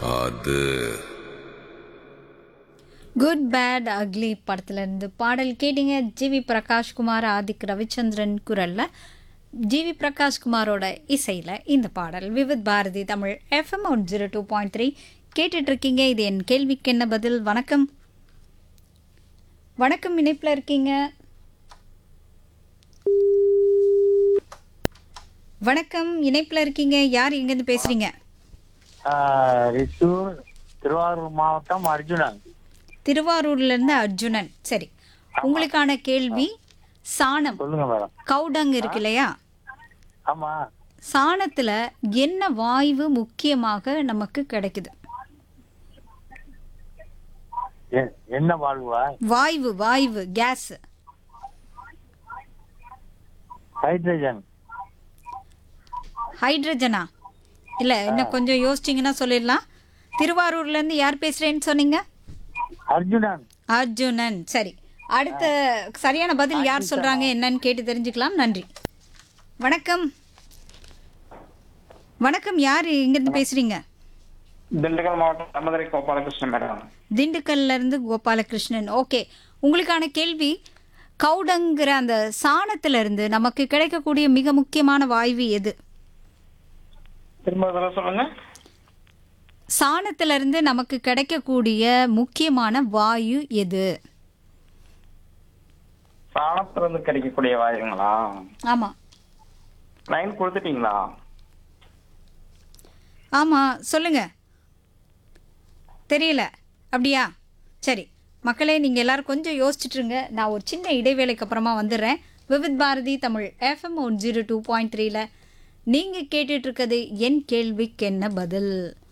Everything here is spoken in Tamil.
அது குட் பேட் அக்லி படத்துலேருந்து பாடல் கேட்டீங்க. ஜிவி பிரகாஷ்குமார், ஆதிக் ரவிச்சந்திரன் குரலில், ஜிவி பிரகாஷ்குமாரோட இசையில் இந்த பாடல். விவித் பாரதி தமிழ் FM 102.3 கேட்டுட்ருக்கீங்க. இது என் கேள்விக்கு என்ன பதில். வணக்கம். வணக்கம், இணைப்பில் இருக்கீங்க. வணக்கம், இணைப்பில் இருக்கீங்க. யார் எங்கேருந்து பேசுகிறீங்க? ரித்து, திருவாரூர் மாவட்டம், அர்ஜுனன். திருவாரூர்லேருந்து அர்ஜுனன். சரி, உங்களுக்கான கேள்வி சாணம். சொல்லுங்க மேடம். கவுடங் இருக்கு இல்லையா, ஆமா. சாணத்துல என்ன வாயு முக்கியமாக நமக்கு கிடைக்குது? என்ன வாழ்வா? வாயு வாயு கேஸ். ஹைட்ரஜன். ஹைட்ரஜனா? இல்ல, இன்னும் கொஞ்சம் யோசிச்சிங்கன்னா சொல்லிடலாம். திருவாரூர்ல இருந்து யார் பேசுறேன்னு சொன்னீங்க? அர்ஜுனன். அர்ஜுனன். சரி, அடுத்த சரியான பதில் யார் சொல்றாங்க என்னன்னு கேட்டு தெரிஞ்சுக்கலாம். நன்றி. வணக்கம். வணக்கம், யார் இங்கிருந்து பேசுறீங்க? திண்டுக்கல் மாவட்டம் மதுரை கோபாலகிருஷ்ணன் மேடம். திண்டுக்கல்ல இருந்து கோபாலகிருஷ்ணன். ஓகே, உங்களுக்கான கேள்வி கவுடங்கிற அந்த சாணத்துல இருந்து நமக்கு கிடைக்கக்கூடிய மிக முக்கியமான வாயு எது? திரும்ப தடவை சொல்லுங்க. சாணத்துல இருந்து நமக்கு கிடைக்கக்கூடிய முக்கியமான வாயு எது? சாணத்திலிருந்து கிடைக்கக்கூடிய வாயுங்களா? ஆமா லைன் கொடுத்துட்டீங்களா? ஆமா, சொல்லுங்க. தெரியல அப்படியா? சரி மக்களே, நீங்கள் எல்லாரும் கொஞ்சம் யோசிச்சுட்ருங்க. நான் ஒரு சின்ன இடைவேளைக்கு அப்புறமா வந்துடுறேன். விவித் பாரதி தமிழ் FM 102.3ல நீங்கள் கேட்டுட்ருக்கிறது என் கேள்விக்கு என்ன பதில்.